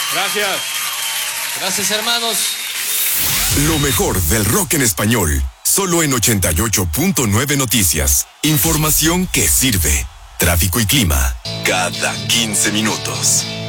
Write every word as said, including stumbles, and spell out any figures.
Gracias. Gracias, hermanos. Lo mejor del rock en español, solo en ochenta y ocho punto nueve Noticias. Información que sirve. Tráfico y clima, cada quince minutos.